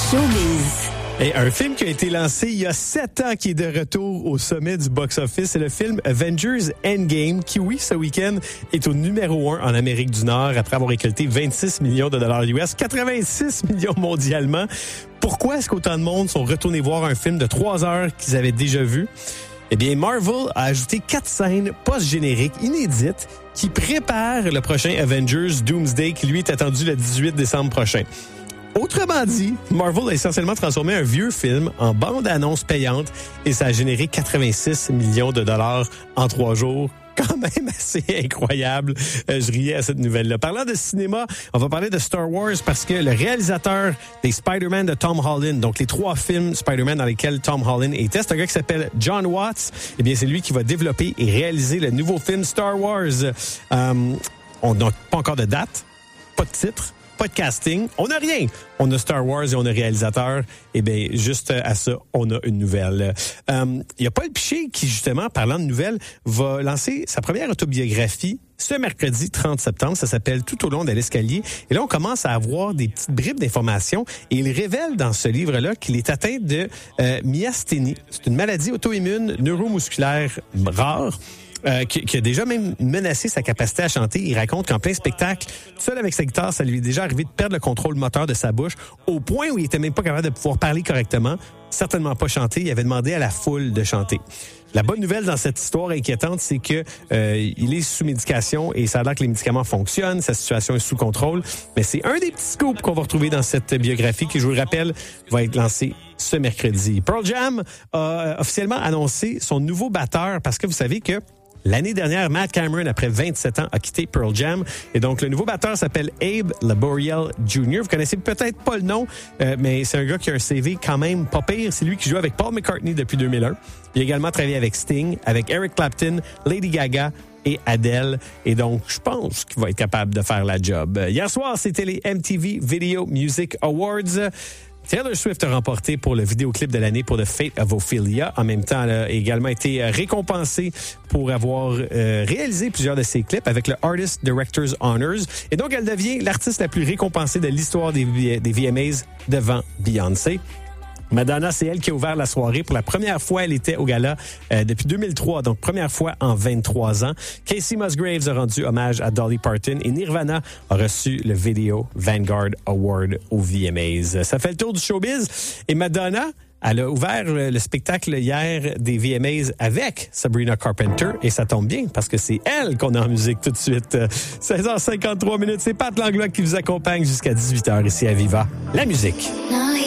Showbiz. Et un film qui a été lancé il y a 7 ans qui est de retour au sommet du box-office, c'est le film Avengers Endgame qui, oui, ce week-end, est au numéro 1 en Amérique du Nord après avoir récolté 26 millions de dollars US, 86 millions mondialement. Pourquoi est-ce qu'autant de monde sont retournés voir un film de 3 heures qu'ils avaient déjà vu? Eh bien, Marvel a ajouté 4 scènes post-génériques inédites qui préparent le prochain Avengers Doomsday qui, lui, est attendu le 18 décembre prochain. Autrement dit, Marvel a essentiellement transformé un vieux film en bande-annonce payante et ça a généré 86 millions de dollars en 3 jours. Quand même assez incroyable. Je riais à cette nouvelle-là. Parlant de cinéma, on va parler de Star Wars parce que le réalisateur des Spider-Man de Tom Holland, donc les 3 films Spider-Man dans lesquels Tom Holland était, c'est un gars qui s'appelle John Watts. Eh bien, c'est lui qui va développer et réaliser le nouveau film Star Wars. On n'a pas encore de date, pas de titre, pas de casting. On n'a rien. On a Star Wars et on a réalisateur. Eh bien, juste à ça, on a une nouvelle. Il y a Paul Piché qui, justement, parlant de nouvelles, va lancer sa première autobiographie ce mercredi 30 septembre. Ça s'appelle Tout au long de l'escalier. Et là, on commence à avoir des petites bribes d'informations. Et il révèle dans ce livre-là qu'il est atteint de myasthénie. C'est une maladie auto-immune neuromusculaire rare. Qui a déjà même menacé sa capacité à chanter. Il raconte qu'en plein spectacle, seul avec sa guitare, ça lui est déjà arrivé de perdre le contrôle moteur de sa bouche au point où il était même pas capable de pouvoir parler correctement, certainement pas chanter. Il avait demandé à la foule de chanter. La bonne nouvelle dans cette histoire inquiétante, c'est que il est sous médication et ça a l'air que les médicaments fonctionnent, sa situation est sous contrôle. Mais c'est un des petits scoops qu'on va retrouver dans cette biographie qui, je vous le rappelle, va être lancée ce mercredi. Pearl Jam a officiellement annoncé son nouveau batteur parce que vous savez que l'année dernière, Matt Cameron, après 27 ans, a quitté Pearl Jam. Et donc, le nouveau batteur s'appelle Abe Laboriel Jr. Vous connaissez peut-être pas le nom, mais c'est un gars qui a un CV quand même pas pire. C'est lui qui joue avec Paul McCartney depuis 2001. Il a également travaillé avec Sting, avec Eric Clapton, Lady Gaga et Adele. Et donc, je pense qu'il va être capable de faire la job. Hier soir, c'était les MTV Video Music Awards. Taylor Swift a remporté pour le vidéoclip de l'année pour The Fate of Ophelia. En même temps, elle a également été récompensée pour avoir réalisé plusieurs de ses clips avec le Artist Director's Honors. Et donc, elle devient l'artiste la plus récompensée de l'histoire des VMAs devant Beyoncé. Madonna, c'est elle qui a ouvert la soirée. Pour la première fois, elle était au gala depuis 2003, donc première fois en 23 ans. Casey Musgraves a rendu hommage à Dolly Parton et Nirvana a reçu le Video Vanguard Award au VMAs. Ça fait le tour du showbiz. Et Madonna, elle a ouvert le spectacle hier des VMAs avec Sabrina Carpenter et ça tombe bien parce que c'est elle qu'on a en musique tout de suite. 16h53 minutes, c'est Pat Langlois qui vous accompagne jusqu'à 18h ici à Viva. La musique.